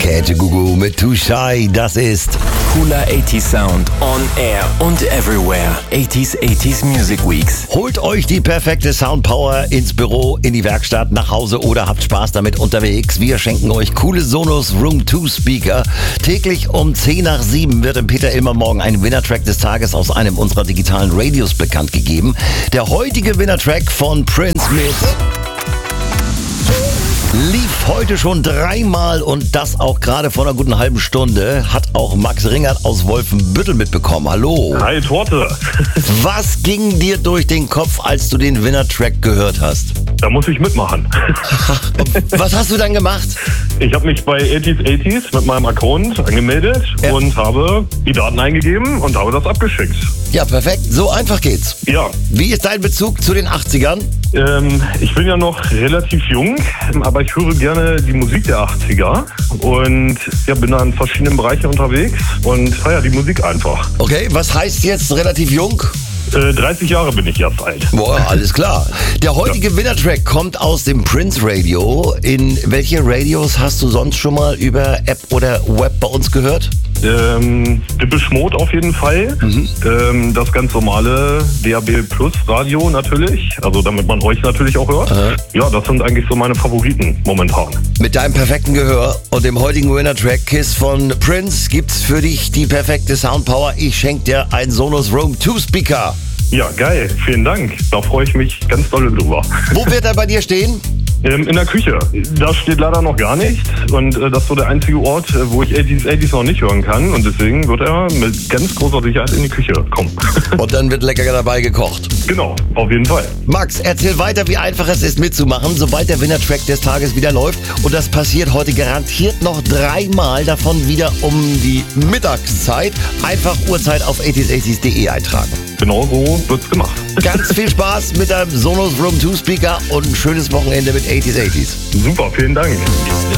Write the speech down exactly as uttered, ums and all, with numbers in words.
Käthe Gugu mit Too Shy, das ist Cooler achtziger Sound on air und everywhere. achtziger achtziger Music Weeks. Holt euch die perfekte Soundpower ins Büro, in die Werkstatt, nach Hause oder habt Spaß damit unterwegs. Wir schenken euch coole Sonos Room zwei Speaker. Täglich um zehn nach sieben wird im Peter Illmer Morgen ein Winnertrack des Tages aus einem unserer digitalen Radios bekannt gegeben. Der heutige Winnertrack von Prince mit lief heute schon dreimal und das auch gerade vor einer guten halben Stunde. Hat auch Max Ringert aus Wolfenbüttel mitbekommen. Hallo. Hi, Torte. Was ging dir durch den Kopf, als du den Winner-Track gehört hast? Da muss ich mitmachen. Was hast du dann gemacht? Ich habe mich bei achtziger achtziger mit meinem Account angemeldet Ja. und habe die Daten eingegeben und habe das abgeschickt. Ja, perfekt. So einfach geht's. Ja, Wie ist dein Bezug zu den achtzigern? ähm, ich bin ja noch relativ jung, aber ich höre gerne die Musik der achtziger und ja, bin da in verschiedenen Bereichen unterwegs und feiere die Musik einfach. Okay, was heißt jetzt relativ jung? Äh, dreißig Jahre bin ich erst alt. Boah, alles klar. Der heutige Winner-Track kommt aus dem Prince Radio. In welche Radios hast du sonst schon mal über App oder Web bei uns gehört? Ähm, Depeche Mode auf jeden Fall. Ähm, das ganz normale D A B Plus Radio natürlich. Also damit man euch natürlich auch hört. Aha. Ja, das sind eigentlich so meine Favoriten momentan. Mit deinem perfekten Gehör und dem heutigen Winner-Track Kiss von Prince gibt's für dich die perfekte Soundpower. Ich schenke dir einen Sonos Room zwei Speaker. Ja, geil. Vielen Dank. Da freue ich mich ganz doll drüber. Wo wird er bei dir stehen? Ähm, in der Küche. Da steht leider noch gar nichts. Und äh, das ist so der einzige Ort, äh, wo ich achtziger achtziger noch nicht hören kann. Und deswegen wird er mit ganz großer Sicherheit in die Küche kommen. Und dann wird lecker dabei gekocht. Genau, auf jeden Fall. Max, erzähl weiter, wie einfach es ist mitzumachen, sobald der Winner-Track des Tages wieder läuft. Und das passiert heute garantiert noch dreimal, davon wieder um die Mittagszeit. Einfach Uhrzeit auf achtziger achtziger punkt de eintragen. Genau so wird's gemacht. Ganz viel Spaß mit deinem Sonos Room zwei Speaker und ein schönes Wochenende mit achtziger achtziger. Super, vielen Dank.